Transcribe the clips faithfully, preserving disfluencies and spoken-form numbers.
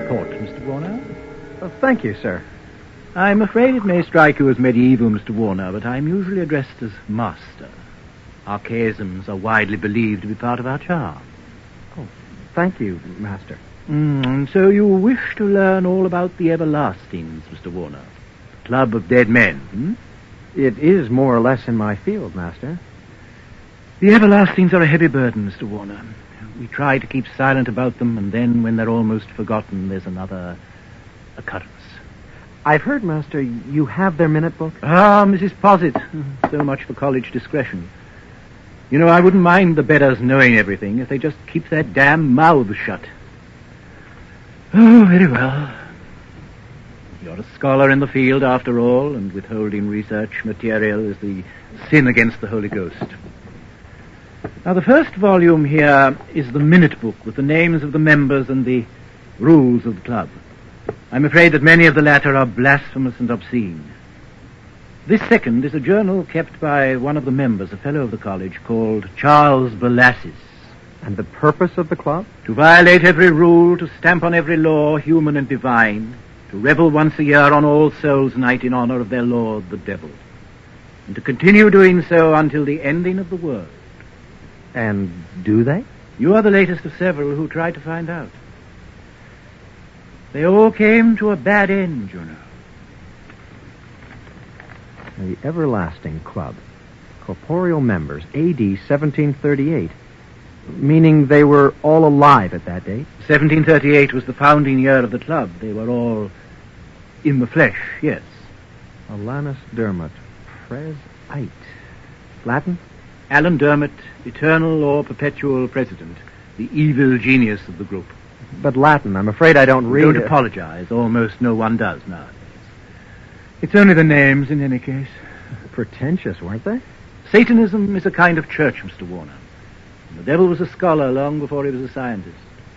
port, Mister Warner. Uh, thank you, sir. I'm afraid it may strike you as medieval, Mister Warner, but I'm usually addressed as Master. Archaisms are widely believed to be part of our charm. Oh, thank you, Master. Mm, so you wish to learn all about the Everlastings, Mister Warner? Club of Dead Men, hmm? It is more or less in my field, Master. The Everlastings are a heavy burden, Mister Warner. We try to keep silent about them, and then when they're almost forgotten, there's another occurrence. I've heard, Master, you have their minute book? Ah, Missus Posset. So much for college discretion. You know, I wouldn't mind the bedders knowing everything if they just keep their damn mouths shut. Oh, very well. You're a scholar in the field, after all, and withholding research material is the sin against the Holy Ghost. Now, the first volume here is the minute book with the names of the members and the rules of the club. I'm afraid that many of the latter are blasphemous and obscene. This second is a journal kept by one of the members, a fellow of the college, called Charles Belassus. And the purpose of the club? To violate every rule, to stamp on every law, human and divine, to revel once a year on All Souls' Night in honor of their lord, the devil, and to continue doing so until the ending of the world. And do they? You are the latest of several who tried to find out. They all came to a bad end, you know. The Everlasting Club. Corporeal members, A D seventeen thirty-eight. Meaning they were all alive at that date? seventeen thirty-eight was the founding year of the club. They were all in the flesh, yes. Alanus Dermot, Pres Ite. Latin? Alan Dermot, eternal or perpetual president, the evil genius of the group. But Latin, I'm afraid I don't read Don't it. apologize. Almost no one does nowadays. It's only the names in any case. Pretentious, weren't they? Satanism is a kind of church, Mister Warner. And the devil was a scholar long before he was a scientist.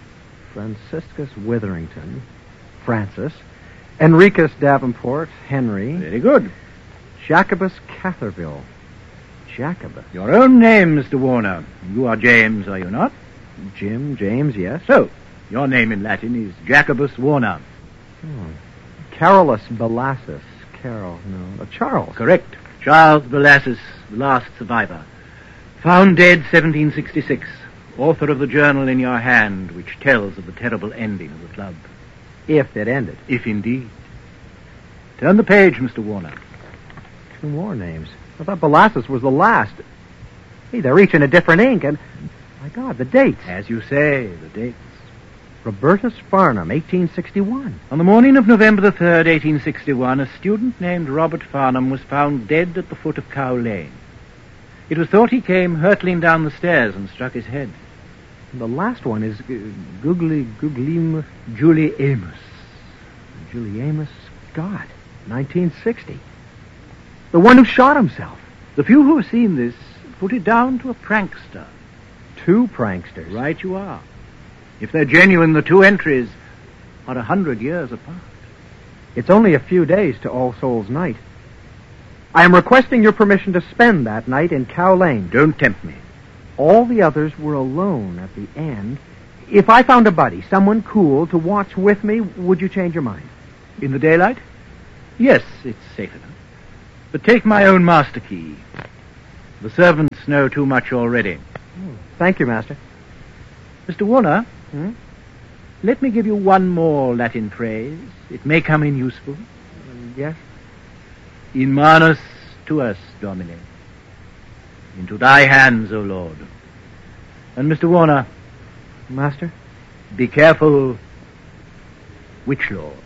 Franciscus Witherington, Francis, Enricus Davenport, Henry. Very good. Jacobus Catherville, Jacobus. Your own name, Mister Warner. You are James, are you not? Jim, James, yes. So, your name in Latin is Jacobus Warner. Oh. Carolus Belassus. Carol, no. Uh, Charles. Correct. Charles Belassus, the last survivor. Found dead seventeen sixty-six. Author of the journal in your hand, which tells of the terrible ending of the club. If it ended. If indeed. Turn the page, Mister Warner. Two more names. I thought Belassus was the last. Hey, they're each in a different ink, and... My God, the dates. As you say, the dates. Robertus Farnham, eighteen sixty-one. On the morning of November the third, eighteen sixty-one, a student named Robert Farnham was found dead at the foot of Cow Lane. It was thought he came hurtling down the stairs and struck his head. The last one is uh, Googly Googlim Julie Amos. Julie Amos, God, nineteen sixty. The one who shot himself. The few who have seen this put it down to a prankster. Two pranksters. Right you are. If they're genuine, the two entries are a hundred years apart. It's only a few days to All Souls' Night. I am requesting your permission to spend that night in Cow Lane. Don't tempt me. All the others were alone at the end. If I found a buddy, someone cool, to watch with me, would you change your mind? In the daylight? Yes, it's safe enough. But take my own master key. The servants know too much already. Oh, thank you, Master. Mister Warner, Hmm? let me give you one more Latin phrase. It may come in useful. Uh, yes? In manus tuas, Domine. Into thy hands, O Lord. And Mister Warner, Master? be careful. Which Lord?